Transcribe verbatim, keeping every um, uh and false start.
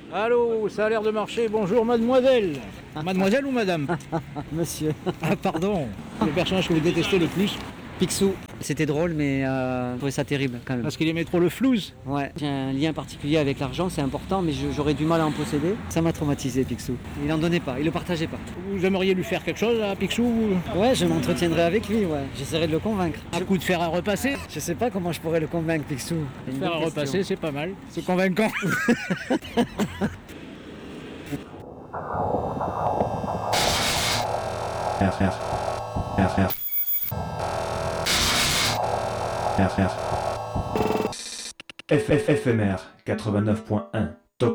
Allô, ça a l'air de marcher. Bonjour mademoiselle. Mademoiselle ou madame? Monsieur. Ah pardon. Le personnage que vous détestez le plus? Picsou. C'était drôle, mais euh, je trouvais ça terrible quand même. Parce qu'il aimait trop le flouze. Ouais, j'ai un lien particulier avec l'argent, c'est important, mais je- j'aurais du mal à en posséder. Ça m'a traumatisé, Picsou. Il en donnait pas, il le partageait pas. Vous aimeriez lui faire quelque chose à Picsou? Ouais, je m'entretiendrai avec lui, ouais. J'essaierai de le convaincre. Un coup de fer à repasser? Je sais pas comment je pourrais le convaincre, Picsou. C'est une Faire à bonne question. repasser, c'est pas mal. C'est convaincant. R R R R R R F F F M R quatre-vingt-neuf point un